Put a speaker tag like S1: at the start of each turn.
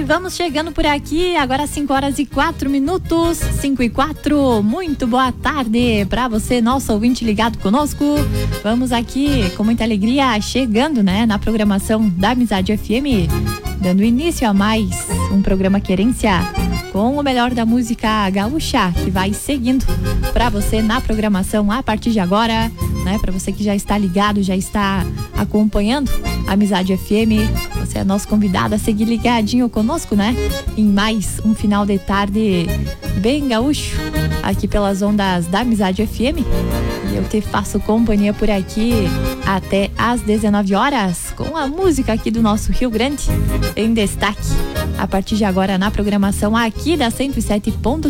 S1: E vamos chegando por aqui, agora 5h04, 5h04. Muito boa tarde para você, nosso ouvinte ligado conosco. Vamos aqui com muita alegria, chegando, né, na programação da Amizade FM, dando início a mais um programa Querência, com o melhor da música gaúcha, que vai seguindo para você na programação a partir de agora, né? Para você que já está ligado, já está acompanhando a Amizade FM, você é nosso convidado a seguir ligadinho conosco, né? Em mais um final de tarde bem gaúcho, aqui pelas ondas da Amizade FM. E eu te faço companhia por aqui até às 19 horas, com a música aqui do nosso Rio Grande em destaque, a partir de agora na programação aqui da 107.3